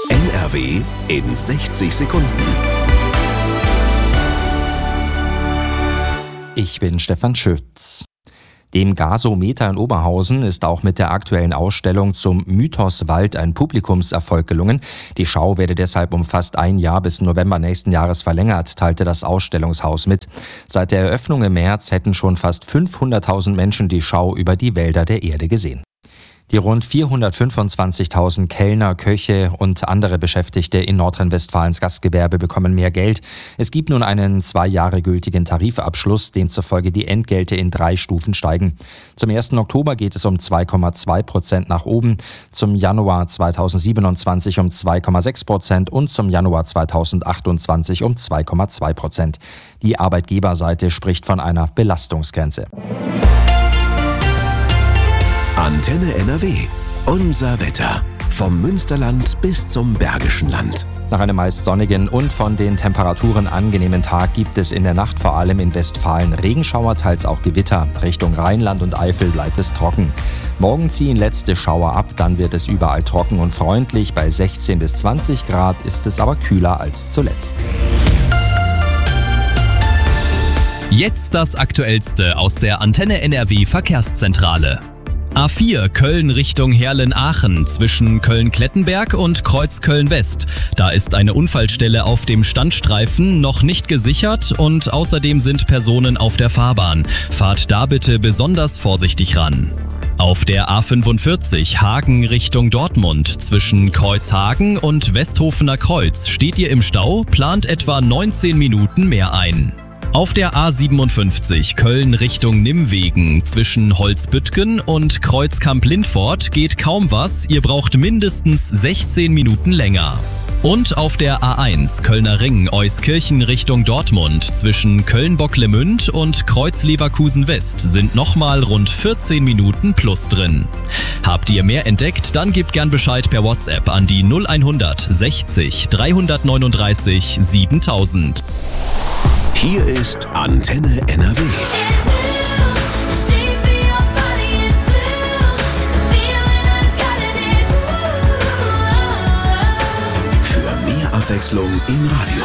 NRW in 60 Sekunden. Ich bin Stefan Schütz. Dem Gasometer in Oberhausen ist auch mit der aktuellen Ausstellung zum Mythos Wald ein Publikumserfolg gelungen. Die Schau werde deshalb um fast ein Jahr bis November nächsten Jahres verlängert, teilte das Ausstellungshaus mit. Seit der Eröffnung im März hätten schon fast 500.000 Menschen die Schau über die Wälder der Erde gesehen. Die rund 425.000 Kellner, Köche und andere Beschäftigte in Nordrhein-Westfalens Gastgewerbe bekommen mehr Geld. Es gibt nun einen 2 Jahre gültigen Tarifabschluss, demzufolge die Entgelte in 3 Stufen steigen. Zum 1. Oktober geht es um 2,2% nach oben, zum Januar 2027 um 2,6% und zum Januar 2028 um 2,2%. Die Arbeitgeberseite spricht von einer Belastungsgrenze. Antenne NRW. Unser Wetter. Vom Münsterland bis zum Bergischen Land. Nach einem meist sonnigen und von den Temperaturen angenehmen Tag gibt es in der Nacht vor allem in Westfalen Regenschauer, teils auch Gewitter. Richtung Rheinland und Eifel bleibt es trocken. Morgen ziehen letzte Schauer ab, dann wird es überall trocken und freundlich. Bei 16 bis 20 Grad ist es aber kühler als zuletzt. Jetzt das Aktuellste aus der Antenne NRW Verkehrszentrale. A4 Köln Richtung Heerlen-Aachen zwischen Köln-Klettenberg und Kreuz Köln-West. Da ist eine Unfallstelle auf dem Standstreifen noch nicht gesichert und außerdem sind Personen auf der Fahrbahn. Fahrt da bitte besonders vorsichtig ran. Auf der A45 Hagen Richtung Dortmund zwischen Kreuzhagen und Westhofener Kreuz steht ihr im Stau, plant etwa 19 Minuten mehr ein. Auf der A57 Köln Richtung Nimwegen zwischen Holzbüttgen und Kreuzkamp-Lindfort geht kaum was, ihr braucht mindestens 16 Minuten länger. Und auf der A1 Kölner Ring Euskirchen Richtung Dortmund zwischen Köln-Bocklemünd und Kreuz-Leverkusen-West sind nochmal rund 14 Minuten plus drin. Habt ihr mehr entdeckt, dann gebt gern Bescheid per WhatsApp an die 0100 60 339 7000. Hier ist Antenne NRW. Für mehr Abwechslung im Radio.